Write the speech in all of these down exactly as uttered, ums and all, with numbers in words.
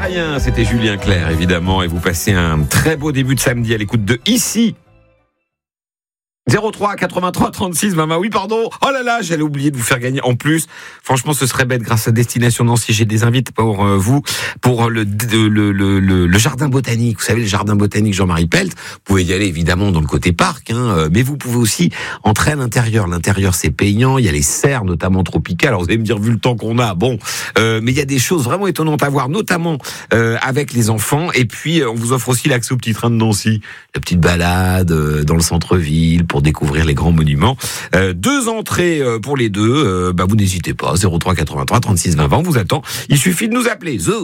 rien, c'était Julien Clerc évidemment, et vous passez un très beau début de samedi à l'écoute de Ici. zéro trois quatre-vingt-trois trente-six vingt. Oui, pardon. Oh là là, j'allais oublier de vous faire gagner. En plus, franchement, ce serait bête. Grâce à Destination Nancy, j'ai des invités pour euh, vous, pour le, le, le, le, le jardin botanique. Vous savez, le jardin botanique Jean-Marie Pelt. Vous pouvez y aller évidemment dans le côté parc, hein, mais vous pouvez aussi entrer à l'intérieur. L'intérieur, c'est payant. Il y a les serres, notamment tropicales. Alors, vous allez me dire, vu le temps qu'on a, bon, euh, mais il y a des choses vraiment étonnantes à voir, notamment euh, avec les enfants. Et puis, on vous offre aussi l'accès au petit train de Nancy, la petite balade euh, dans le centre-ville pour découvrir les grands monuments. Euh, deux entrées euh, pour les deux. Euh, bah vous n'hésitez pas. zéro trois quatre-vingt-trois trente-six vingt. On vous attend. Il suffit de nous appeler. Zou.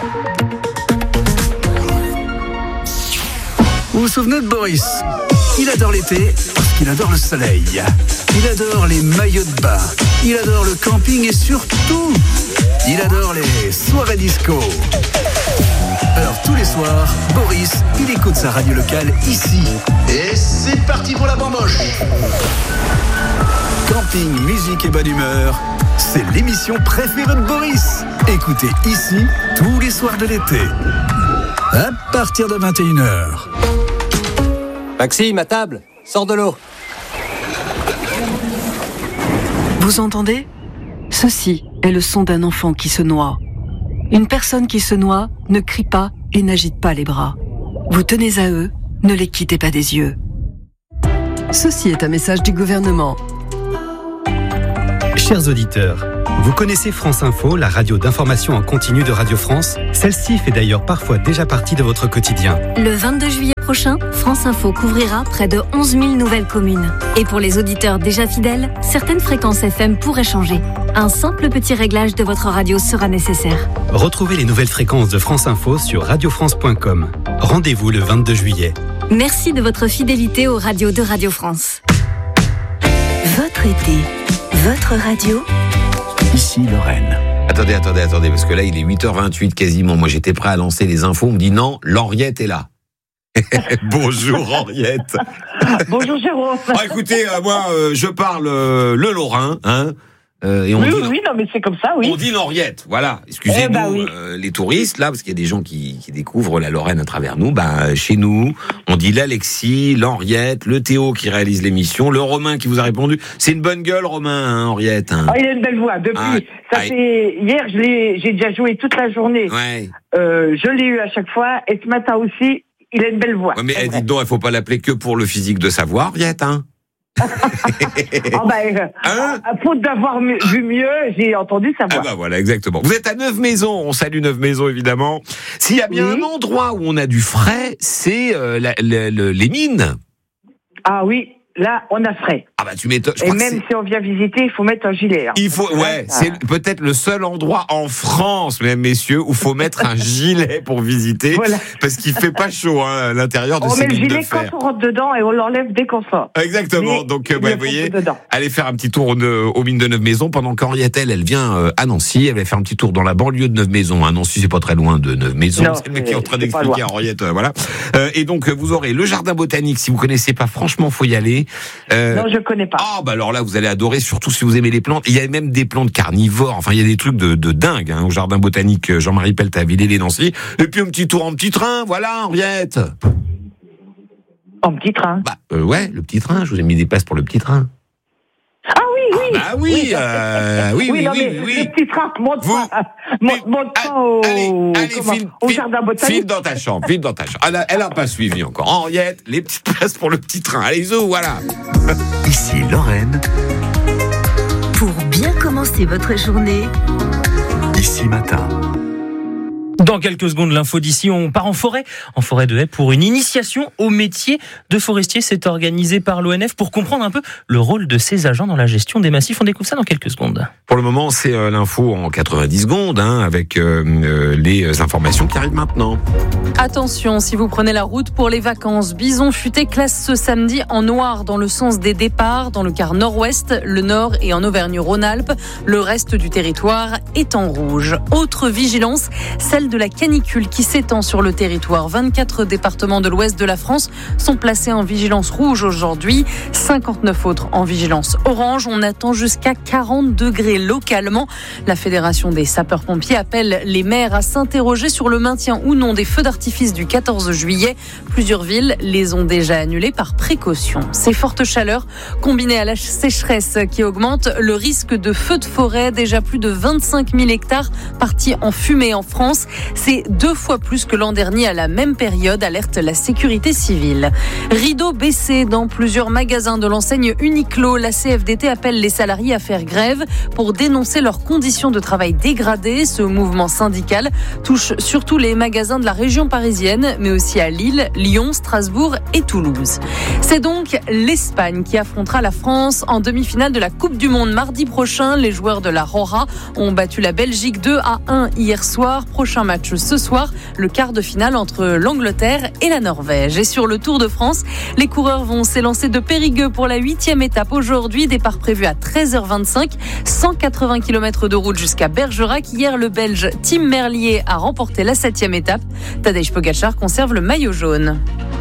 Vous vous souvenez de Boris ? Il adore l'été parce qu'il adore le soleil. Il adore les maillots de bain. Il adore le camping et surtout, il adore les soirées disco. Alors tous les soirs, Boris, il écoute sa radio locale ici. Et c'est parti pour la bamboche. Camping, musique et bonne humeur, c'est l'émission préférée de Boris. Écoutez ici tous les soirs de l'été. À partir de vingt et une heures. Maxime, à table, sors de l'eau. Vous entendez ? Ceci est le son d'un enfant qui se noie. Une personne qui se noie ne crie pas et n'agite pas les bras. Vous tenez à eux, ne les quittez pas des yeux. Ceci est un message du gouvernement. Chers auditeurs, vous connaissez France Info, la radio d'information en continu de Radio France ? Celle-ci fait d'ailleurs parfois déjà partie de votre quotidien. Le vingt-deux juillet prochain, France Info couvrira près de onze mille nouvelles communes. Et pour les auditeurs déjà fidèles, certaines fréquences F M pourraient changer. Un simple petit réglage de votre radio sera nécessaire. Retrouvez les nouvelles fréquences de France Info sur radio france point com. Rendez-vous le vingt-deux juillet. Merci de votre fidélité aux radios de Radio France. Votre été, votre radio. Ici Lorraine. Attendez, attendez, attendez, parce que là, il est huit heures vingt-huit quasiment. Moi, j'étais prêt à lancer les infos. On me dit non, l'Henriette est là. Bonjour Henriette. Bonjour Jérôme. Oh, écoutez, euh, moi, euh, je parle euh, le Lorrain, hein. Euh, et on oui, dit, oui, oui, non, mais c'est comme ça, oui. On dit l'Henriette, voilà. Excusez-nous, eh ben, oui. euh, les touristes, là, parce qu'il y a des gens qui, qui découvrent la Lorraine à travers nous. Ben, chez nous, on dit l'Alexis, l'Henriette, le Théo qui réalise l'émission, le Romain qui vous a répondu. C'est une bonne gueule, Romain, hein, Henriette. Hein. Oh, il a une belle voix. Depuis, ah, ça ah, fait hier, je l'ai, j'ai déjà joué toute la journée. Ouais. Euh, je l'ai eu à chaque fois, et ce matin aussi, il a une belle voix. Ouais, mais eh, dites donc, il faut pas l'appeler que pour le physique de sa voix, Henriette, hein. oh ben, euh, hein à faute d'avoir mu- vu mieux, j'ai entendu sa voix. Ah bah voilà, exactement. Vous êtes à Neuve-Maisons, on salue Neuve-Maisons évidemment. S'il y a bien oui. un endroit où on a du frais, c'est euh, la, la, la, les mines. Ah oui, là on a frais. Ah bah tu m'étonnes. Et même si on vient visiter, il faut mettre un gilet. Hein. Il faut, ouais, c'est peut-être le seul endroit en France, mesdames, messieurs, où il faut mettre un gilet pour visiter, voilà. Parce qu'il fait pas chaud hein, à l'intérieur de on ces mines de fer. On met le gilet quand on rentre dedans et on l'enlève dès qu'on sort. Exactement. Mais donc, bah, vous voyez, allez faire un petit tour aux mines de Neuve-Maisons pendant qu'Henriette, elle, elle vient euh, à Nancy. Elle va faire un petit tour dans la banlieue de Neuve-Maisons. Hein. Nancy, c'est pas très loin de Neuve-Maisons. C'est le mec qui est en train d'expliquer à Henriette, euh, voilà. Euh, et donc, vous aurez le jardin botanique. Si vous connaissez pas, franchement, faut y aller. Euh, non, je connais pas. Ah, bah alors là, vous allez adorer, surtout si vous aimez les plantes. Il y a même des plantes carnivores. Enfin, il y a des trucs de, de dingue hein, au jardin botanique Jean-Marie Pelt à Villers-les-Nancy. Et puis un petit tour en petit train, voilà, Henriette. En petit train. Bah euh, ouais, le petit train. Je vous ai mis des places pour le petit train. Ah oui, oui. Ah bah oui, oui, euh, oui, oui, oui, non, oui, mais oui. Le petit train, monte vous, pas, monte, monte pas au, allez, allez, comment, file, au file, jardin botanique. File dans ta chambre, file dans ta chambre. Elle a, elle a pas suivi encore. Henriette, les petites places pour le petit train. Allez, zo, voilà. Ici Lorraine. Pour bien commencer votre journée, Ici Matin. Dans quelques secondes, l'info d'ici, on part en forêt, en forêt de Haye, pour une initiation au métier de forestier. C'est organisé par l'O N F pour comprendre un peu le rôle de ces agents dans la gestion des massifs. On découvre ça dans quelques secondes. Pour le moment, c'est euh, l'info en quatre-vingt-dix secondes, hein, avec euh, euh, les informations qui arrivent maintenant. Attention, si vous prenez la route pour les vacances, Bison Futé classe ce samedi en noir dans le sens des départs, dans le quart nord-ouest, le nord et en Auvergne-Rhône-Alpes. Le reste du territoire est en rouge. Autre vigilance, celle de de la canicule qui s'étend sur le territoire. vingt-quatre départements de l'ouest de la France sont placés en vigilance rouge aujourd'hui, cinquante-neuf autres en vigilance orange. On attend jusqu'à quarante degrés localement. La Fédération des sapeurs-pompiers appelle les maires à s'interroger sur le maintien ou non des feux d'artifice du quatorze juillet. Plusieurs villes les ont déjà annulés par précaution. Ces fortes chaleurs, combinées à la sécheresse qui augmente le risque de feux de forêt, déjà plus de vingt-cinq mille hectares partis en fumée en France. C'est deux fois plus que l'an dernier à la même période, alerte la sécurité civile. Rideau baissé dans plusieurs magasins de l'enseigne Uniqlo. La C F D T appelle les salariés à faire grève pour dénoncer leurs conditions de travail dégradées. Ce mouvement syndical touche surtout les magasins de la région parisienne, mais aussi à Lille, Lyon, Strasbourg et Toulouse. C'est donc l'Espagne qui affrontera la France en demi-finale de la Coupe du Monde mardi prochain. Les joueurs de la Rora ont battu la Belgique deux à un hier soir. Prochain match ce soir, le quart de finale entre l'Angleterre et la Norvège. Et sur le Tour de France, les coureurs vont s'élancer de Périgueux pour la huitième étape aujourd'hui. Départ prévu à treize heures vingt-cinq. cent quatre-vingts kilomètres de route jusqu'à Bergerac. Hier, le Belge Tim Merlier a remporté la septième étape. Tadej Pogačar conserve le maillot jaune.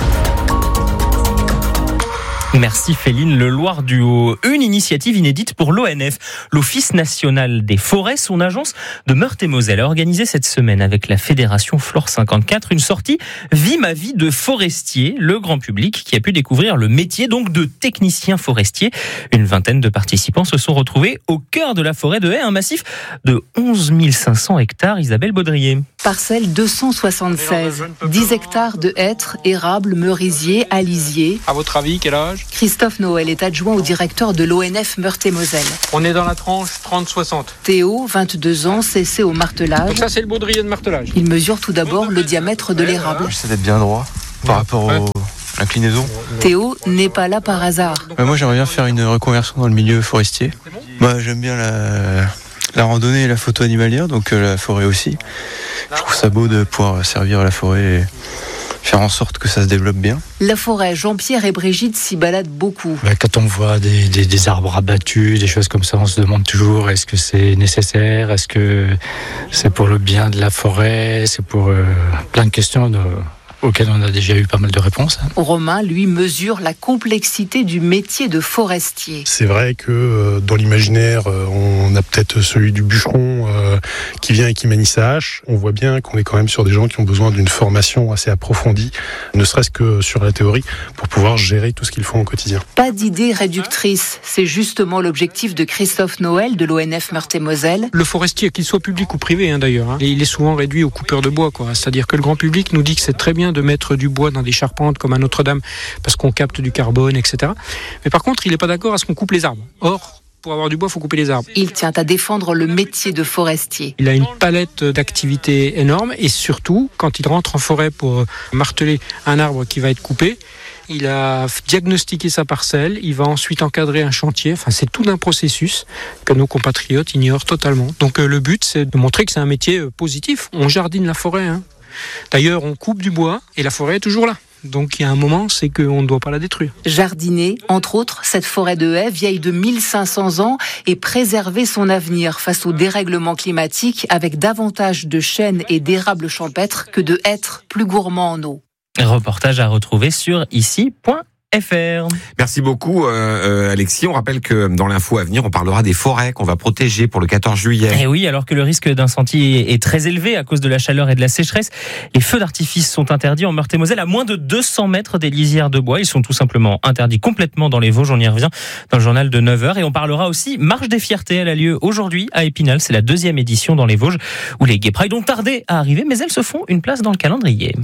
Merci Féline. Le Loir du Haut, une initiative inédite pour l'O N F. L'Office national des forêts, son agence de Meurthe-et-Moselle, a organisé cette semaine avec la Fédération Flore cinquante-quatre une sortie Vie ma vie de forestier, le grand public qui a pu découvrir le métier donc de technicien forestier. Une vingtaine de participants se sont retrouvés au cœur de la forêt de Haye, un massif de onze mille cinq cents hectares. Isabelle Baudrier. Parcelle deux cent soixante-seize, dix hectares de hêtres, érables, merisiers, alisiers. À votre avis, quel âge ? Christophe Noël est adjoint au directeur de l'O N F Meurthe-et-Moselle. On est dans la tranche trente soixante. Théo, vingt-deux ans, cessé au martelage. Donc ça, c'est le baudrier de martelage. Il mesure tout d'abord le diamètre de l'érable. J'essaie d'être bien droit par rapport ouais. au... l'inclinaison. Théo n'est pas là par hasard. Bah moi, j'aimerais bien faire une reconversion dans le milieu forestier. Moi, j'aime bien la... la randonnée et la photo animalière, donc euh, la forêt aussi. Je trouve ça beau de pouvoir servir la forêt et faire en sorte que ça se développe bien. La forêt, Jean-Pierre et Brigitte s'y baladent beaucoup. Bah, quand on voit des, des, des arbres abattus, des choses comme ça, on se demande toujours est-ce que c'est nécessaire, est-ce que c'est pour le bien de la forêt, c'est pour euh, plein de questions de... auquel on a déjà eu pas mal de réponses. Romain, lui, mesure la complexité du métier de forestier. C'est vrai que euh, dans l'imaginaire, euh, on a peut-être celui du bûcheron euh, qui vient et qui manie sa hache. On voit bien qu'on est quand même sur des gens qui ont besoin d'une formation assez approfondie, ne serait-ce que sur la théorie, pour pouvoir gérer tout ce qu'ils font au quotidien. Pas d'idée réductrice. C'est justement l'objectif de Christophe Noël de l'O N F Meurthe-et-Moselle. Le forestier, qu'il soit public ou privé hein, d'ailleurs, hein, il est souvent réduit au coupeur de bois, quoi. C'est-à-dire que le grand public nous dit que c'est très bien de mettre du bois dans des charpentes comme à Notre-Dame parce qu'on capte du carbone, et cetera. Mais par contre, il n'est pas d'accord à ce qu'on coupe les arbres. Or, pour avoir du bois, il faut couper les arbres. Il tient à défendre le métier de forestier. Il a une palette d'activités énorme et surtout, quand il rentre en forêt pour marteler un arbre qui va être coupé, il a diagnostiqué sa parcelle, il va ensuite encadrer un chantier. Enfin, c'est tout un processus que nos compatriotes ignorent totalement. Donc euh, le but, c'est de montrer que c'est un métier euh, positif. On jardine la forêt, hein. D'ailleurs, on coupe du bois et la forêt est toujours là. Donc il y a un moment, c'est qu'on ne doit pas la détruire. Jardiner, entre autres, cette forêt de Haye, vieille de mille cinq cents ans, et préserver son avenir face au dérèglement climatique avec davantage de chênes et d'érables champêtres que de hêtres plus gourmands en eau. Reportage à retrouver sur ici point F R. Merci beaucoup euh, Alexis. On rappelle que dans l'info à venir, on parlera des forêts qu'on va protéger pour le quatorze juillet. Et oui, alors que le risque d'incendie est très élevé à cause de la chaleur et de la sécheresse, les feux d'artifice sont interdits en Meurthe-et-Moselle à moins de deux cents mètres des lisières de bois. Ils sont tout simplement interdits complètement dans les Vosges. On y revient dans le journal de neuf heures. Et on parlera aussi Marche des Fiertés. Elle a lieu aujourd'hui à Épinal. C'est la deuxième édition dans les Vosges où les Gay Pride ont tardé à arriver, mais elles se font une place dans le calendrier.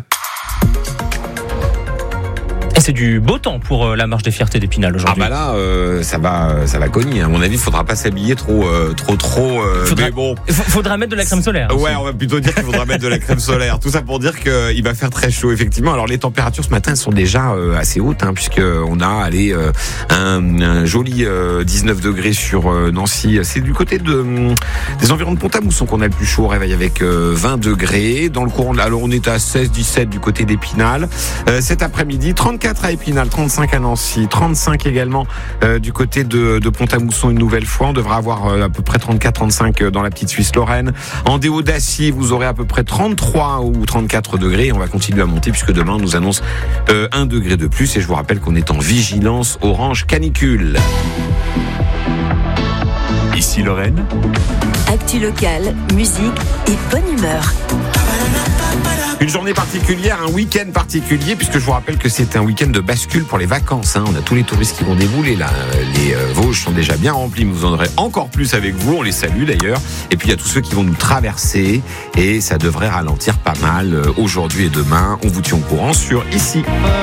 Et c'est du beau temps pour la Marche des Fiertés d'Épinal aujourd'hui. Ah bah là, euh, ça va, ça va cogner. À mon avis, il faudra pas s'habiller trop, euh, trop, trop. Euh, faudra, mais bon, faudra mettre de la crème solaire. Ouais, on va plutôt dire qu'il faudra mettre de la crème solaire. Tout ça pour dire qu'il va faire très chaud, effectivement. Alors les températures ce matin sont déjà euh, assez hautes, hein, puisque on a allé euh, un, un joli euh, dix-neuf degrés sur euh, Nancy. C'est du côté de euh, des environs de Pont-à-Mousson qu'on a le plus chaud au réveil avec euh, vingt degrés. Dans le courant, alors on est à seize, dix-sept du côté d'Épinal. Euh, cet après-midi, trente-quatre trente-quatre à Épinal, trente-cinq à Nancy, trente-cinq également euh, du côté de, de Pont-à-Mousson une nouvelle fois. On devrait avoir euh, à peu près trente-quatre trente-cinq dans la petite Suisse Lorraine. En Déo d'Assy, vous aurez à peu près trente-trois ou trente-quatre degrés. On va continuer à monter puisque demain on nous annonce euh, un degré de plus. Et je vous rappelle qu'on est en vigilance orange canicule. Ici Lorraine. Actu locale, musique et bonne humeur. Une journée particulière, un week-end particulier, puisque je vous rappelle que c'est un week-end de bascule pour les vacances. Hein. On a tous les touristes qui vont débouler là. Les euh, Vosges sont déjà bien remplis, mais vous en aurez encore plus avec vous. On les salue d'ailleurs. Et puis il y a tous ceux qui vont nous traverser et ça devrait ralentir pas mal euh, aujourd'hui et demain. On vous tient au courant sur Ici.